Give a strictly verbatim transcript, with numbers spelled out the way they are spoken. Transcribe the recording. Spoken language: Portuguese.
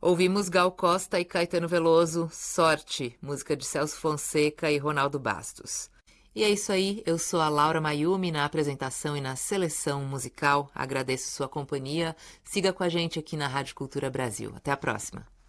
Ouvimos Gal Costa e Caetano Veloso, Sorte, música de Celso Fonseca e Ronaldo Bastos. E é isso aí, eu sou a Laura Mayumi na apresentação e na seleção musical. Agradeço sua companhia. Siga com a gente aqui na Rádio Cultura Brasil. Até a próxima.